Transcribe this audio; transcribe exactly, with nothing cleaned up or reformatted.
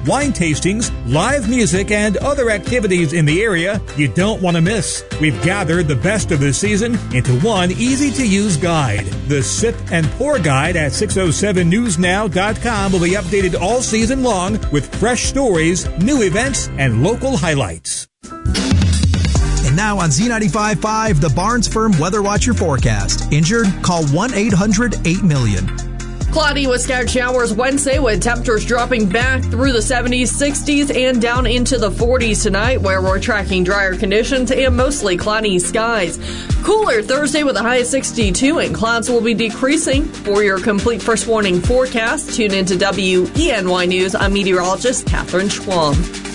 wine tastings, live music, and other activities in the area you don't want to miss. We've gathered the best of the season into one easy-to-use guide. The Sip and Pour Guide at six oh seven news now dot com will be updated all season long with fresh stories, new events, and local highlights. And now on Z ninety-five point five, the Barnes Firm Weather Watcher forecast. Injured? Call one eight hundred eight million. Cloudy with scattered showers Wednesday, with temperatures dropping back through the seventies, sixties, and down into the forties tonight, where we're tracking drier conditions and mostly cloudy skies. Cooler Thursday with a high of sixty-two, and clouds will be decreasing. For your complete first warning forecast, tune into W E N Y News. I'm meteorologist Catherine Schwam.